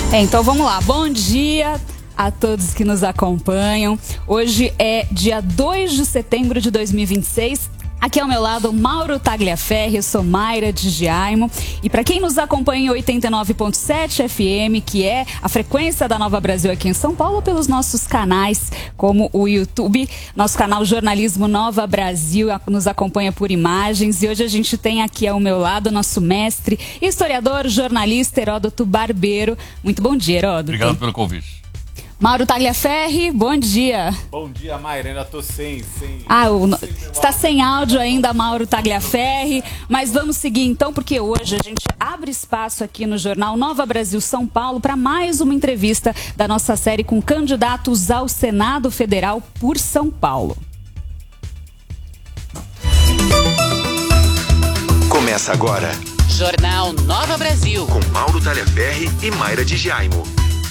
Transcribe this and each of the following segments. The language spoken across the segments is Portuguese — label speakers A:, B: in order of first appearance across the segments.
A: Então vamos lá, bom dia a todos que nos acompanham. Hoje é dia 2 de setembro de 2026. Aqui ao meu lado, Mauro Tagliaferri, eu sou Mayra de Giaimo. E para quem nos acompanha em 89.7 FM, que é a frequência da Nova Brasil aqui em São Paulo, pelos nossos canais, como o YouTube, nosso canal Jornalismo Nova Brasil, nos acompanha por imagens. E hoje a gente tem aqui ao meu lado nosso mestre, historiador, jornalista Heródoto Barbeiro. Muito bom dia, Heródoto.
B: Obrigado pelo convite.
A: Mauro Tagliaferri, bom dia.
C: Bom dia, Mayra. Ainda tô sem
A: está sem áudio ainda, Mauro Tagliaferri. Mas vamos seguir então, porque hoje a gente abre espaço aqui no jornal Nova Brasil São Paulo para mais uma entrevista da nossa série com candidatos ao Senado Federal por São Paulo.
D: Começa agora.
E: Jornal Nova Brasil.
D: Com Mauro Tagliaferri e Mayra de Giaimo.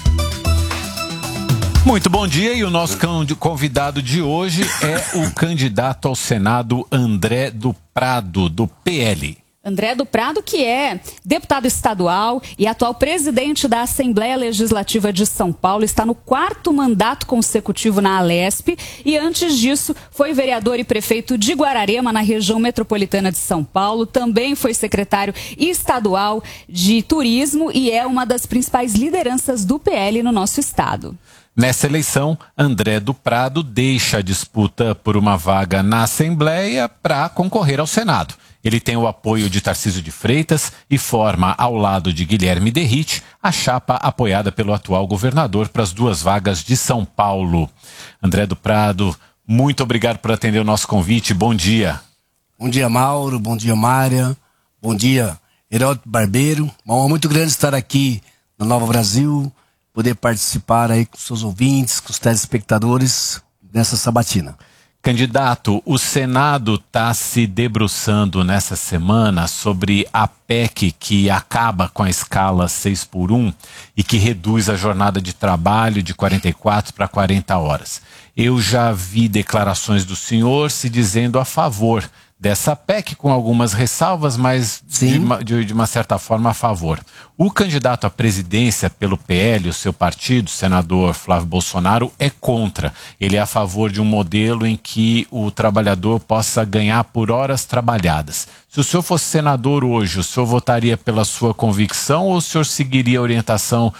F: Muito bom dia, e o nosso convidado de hoje é o candidato ao Senado André do Prado, do PL.
A: André do Prado, que é deputado estadual e atual presidente da Assembleia Legislativa de São Paulo, está no 4º mandato consecutivo na Alesp e antes disso foi vereador e prefeito de Guararema, na região metropolitana de São Paulo. Também foi secretário estadual de turismo e é uma das principais lideranças do PL no nosso estado.
F: Nessa eleição, André do Prado deixa a disputa por uma vaga na Assembleia para concorrer ao Senado. Ele tem o apoio de Tarcísio de Freitas e forma, ao lado de Guilherme Derrite, a chapa apoiada pelo atual governador para as 2 vagas de São Paulo. André do Prado, muito obrigado por atender o nosso convite. Bom dia.
G: Bom dia, Mauro. Bom dia, Mária. Bom dia, Heródoto Barbeiro. Uma honra muito grande estar aqui na Nova Brasil, poder participar aí com seus ouvintes, com os telespectadores nessa sabatina.
F: Candidato, o Senado está se debruçando nessa semana sobre a PEC que acaba com a escala 6x1 e que reduz a jornada de trabalho de 44 para 40 horas. Eu já vi declarações do senhor se dizendo a favor dessa PEC, com algumas ressalvas, mas de uma certa forma a favor. O candidato à presidência pelo PL, o seu partido, o senador Flávio Bolsonaro, é contra. Ele é a favor de um modelo em que o trabalhador possa ganhar por horas trabalhadas. Se o senhor fosse senador hoje, o senhor votaria pela sua convicção ou o senhor seguiria a orientação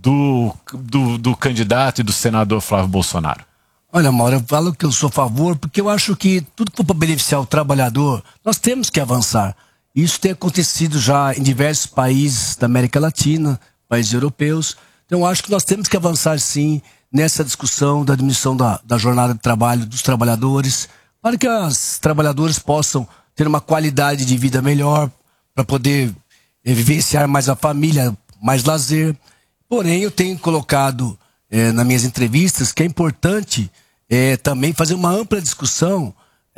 F: do candidato e do senador Flávio Bolsonaro?
G: Olha, Mauro, eu falo que eu sou a favor porque eu acho que tudo que for para beneficiar o trabalhador, nós temos que avançar. Isso tem acontecido já em diversos países da América Latina, países europeus. Então eu acho que nós temos que avançar sim nessa discussão da diminuição da jornada de trabalho dos trabalhadores, para que os trabalhadores possam ter uma qualidade de vida melhor, para poder vivenciar mais a família, mais lazer. Porém, eu tenho colocado nas minhas entrevistas que é importante também fazer uma ampla discussão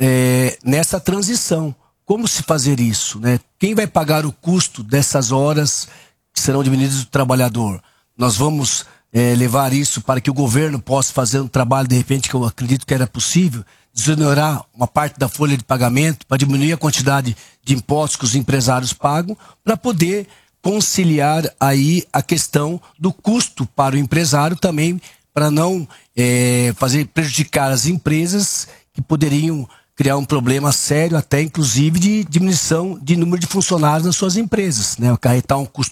G: nessa transição. Como se fazer isso, né? Quem vai pagar o custo dessas horas que serão diminuídas do trabalhador? Nós vamos levar isso para que o governo possa fazer um trabalho, de repente, que eu acredito que era possível, desonerar uma parte da folha de pagamento para diminuir a quantidade de impostos que os empresários pagam, para poder conciliar aí a questão do custo para o empresário também, para não prejudicar as empresas que poderiam criar um problema sério, até inclusive de diminuição de número de funcionários nas suas empresas, né? Acarretar um custo